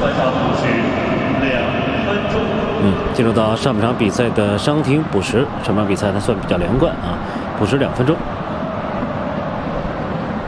进入到上半场比赛的伤停补时，上半场比赛呢算比较连贯啊，补时2分钟。